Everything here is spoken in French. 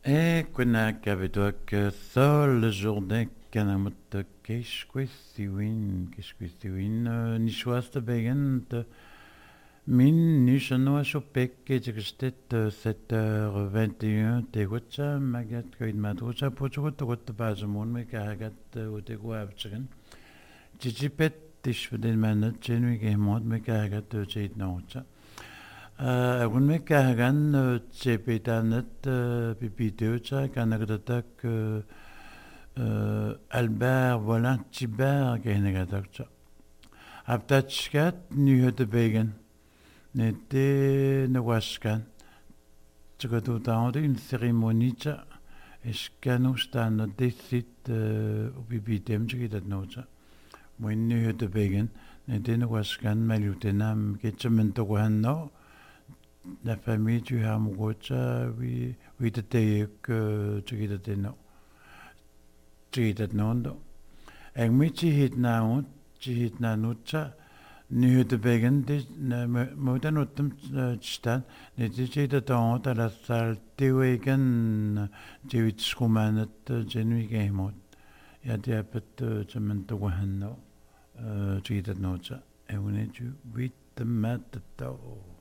كنا كبدوك ثول جوردن كان متكيش كويس وين نشواست بيجنت من نشنوا شو بيك جرشتت 7h21 تيغوتشا ماجت كويد ماتوشا بوچو توت بازمون ميكاغت وتيغو ابچگن جيجي بيت تش بدل مانت جنوي جيمود ميكاغت جيد نوتشا أقول ميكاغان تشيبيتانت بيبيتوتشا كان غدتك Albert Volin Tibert genegadakcha. Aptachkat nyhete begen. Nete nawaskan. Tsugatutaudi une cérémonie tcha. Eskano staan desit ubibitem tchigitat nocha. Moin nyhete begen. Nete nawaskan malutenam ketchamentogwanno. La famille tu as mugocha we te teek tchigitateno. Tchigitat nondo. En michi hit na nutcha. Nu de begen de moda notum stan. Ne tchigitat ta la sal tewegen jewit schumanet genui gemot. Ja de pet tchimentogwanno tchigitat nocha. En uneju wit de mat to.